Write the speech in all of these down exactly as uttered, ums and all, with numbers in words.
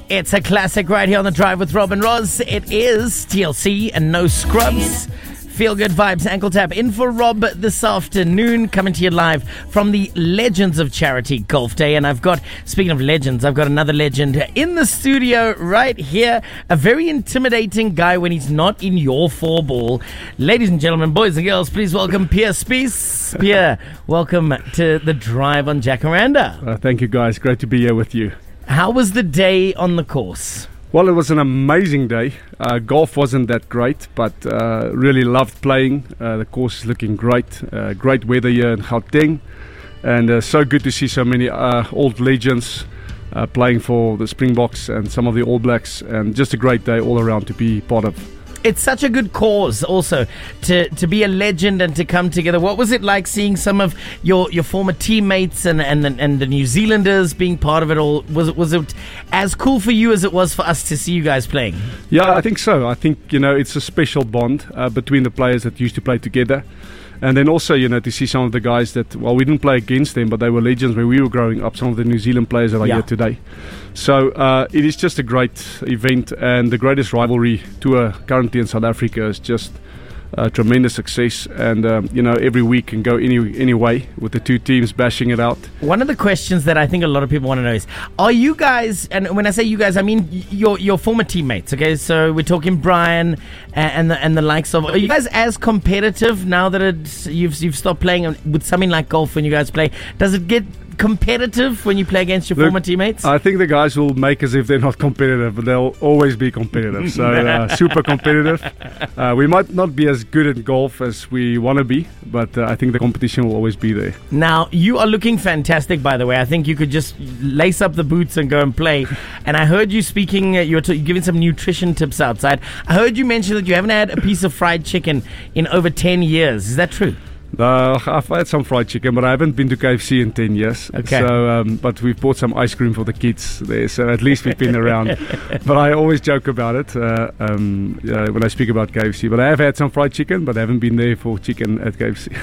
It's a classic right here on The Drive with Rob and Roz. It is T L C and No Scrubs. Feel Good Vibes Ankle Tap in for Rob this afternoon, coming to you live from the Legends of Charity Golf Day. And I've got, speaking of legends, I've got another legend in the studio right here. A very intimidating guy when he's not in your four ball. Ladies and gentlemen, boys and girls, please welcome Pierre Spies. Pierre, welcome to The Drive on Jacaranda. Uh, thank you, guys. Great to be here with you. How was the day on the course? Well, it was an amazing day. Uh, golf wasn't that great, but uh, really loved playing. Uh, the course is looking great. Uh, great weather here in Gauteng. And uh, so good to see so many uh, old legends uh, playing for the Springboks and some of the All Blacks. And just a great day all around to be part of. It's such a good cause also to, to be a legend and to come together. What was it like seeing some of your, your former teammates and, and, and the New Zealanders being part of it all? Was it, was it as cool for you as it was for us to see you guys playing? Yeah, I think so. I think, you know, it's a special bond uh, between the players that used to play together. And then also, you know, to see some of the guys that, well, we didn't play against them, but they were legends when we were growing up, some of the New Zealand players that are yeah. here today. So uh, it is just a great event, and the greatest rivalry tour currently in South Africa is just a tremendous success. And, um, you know, every week can go any, any way with the two teams bashing it out. One of the questions that I think a lot of people want to know is, are you guys, and when I say you guys, I mean your your former teammates, okay? So we're talking Brian and the, and the likes of, are you guys as competitive now that it's, you've, you've stopped playing with something like golf when you guys play? Does it get competitive when you play against your Look, former teammates? I think the guys will make as if they're not competitive, but they'll always be competitive. So uh, super competitive. Uh, we might not be as good at golf as we want to be, but uh, I think the competition will always be there. Now, you are looking fantastic, by the way. I think you could just lace up the boots and go and play. And I heard you speaking, uh, you were t- giving some nutrition tips outside. I heard you mention that you haven't had a piece of fried chicken in over ten years. Is that true? Uh, I've had some fried chicken, but I haven't been to K F C in ten years. Okay. So, um, but we've bought some ice cream for the kids there, so at least we've been around. But I always joke about it uh, um, uh, when I speak about K F C. But I have had some fried chicken, but I haven't been there for chicken at K F C.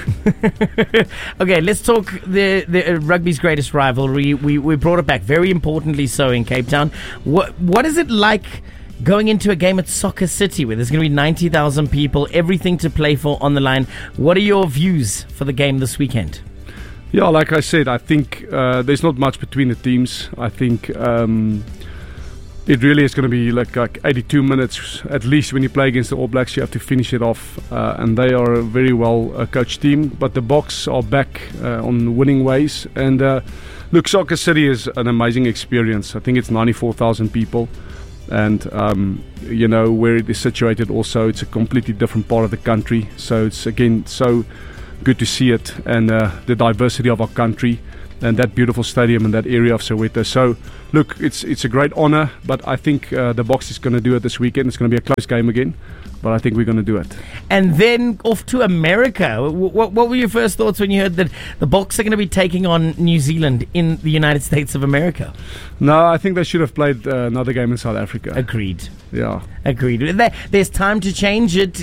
Okay, let's talk the, the uh, rugby's greatest rivalry. We we brought it back, very importantly so, in Cape Town. What What is it like going into a game at Soccer City where there's going to be ninety thousand people, everything to play for on the line? What are your views for the game this weekend? Yeah, like I said, I think uh, there's not much between the teams. I think um, it really is going to be like, like eighty-two minutes at least. When you play against the All Blacks, you have to finish it off. Uh, and they are a very well uh, coached team. But the Boks are back uh, on winning ways. And uh, look, Soccer City is an amazing experience. I think it's ninety-four thousand people. And, um, you know, where it is situated also, it's a completely different part of the country. So it's, again, so good to see it and uh, the diversity of our country and that beautiful stadium in that area of Soweto. So, look, it's it's a great honour, but I think uh, the Boks is going to do it this weekend. It's going to be a close game again, but I think we're going to do it. And then off to America. What, what were your first thoughts when you heard that the Boks are going to be taking on New Zealand in the United States of America? No, I think they should have played uh, another game in South Africa. Agreed. Yeah. Agreed. There, there's time to change it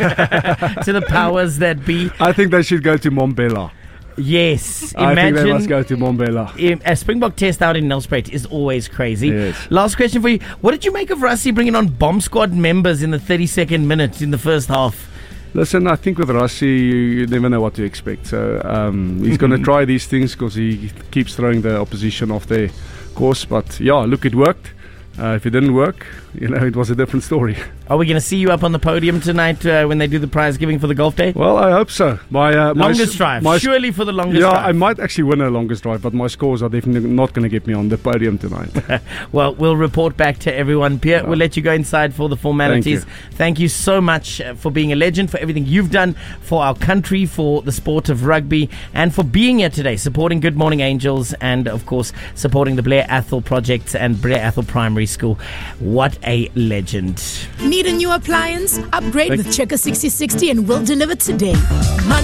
to the powers that be. I think they should go to Mbombela. Yes, I imagine, think they must go to Mbombela. A Springbok test out in Nelspruit is always crazy. Yes. Last question for you. What did you make of Rassie bringing on bomb squad members in the thirty-second minute in the first half? Listen, I think with Rassie, you, you never know what to expect. So um, he's going to try these things because he keeps throwing the opposition off their course. But yeah, look, it worked. Uh, if it didn't work, you know, it was a different story. Are we going to see you up on the podium tonight uh, when they do the prize giving for the golf day? Well, I hope so. My uh, longest my, drive, my, surely for the longest yeah, drive. Yeah, I might actually win a longest drive, but my scores are definitely not going to get me on the podium tonight. Well, we'll report back to everyone. Pierre, yeah. We'll let you go inside for the formalities. Thank you, Thank you so much for being a legend, for everything you've done for our country, for the sport of rugby, and for being here today, supporting Good Morning Angels, and of course, supporting the Blair Athol Project and Blair Athol Primary School. What a legend. Need a new appliance? Upgrade Thank with Checker sixty sixty and we'll deliver today.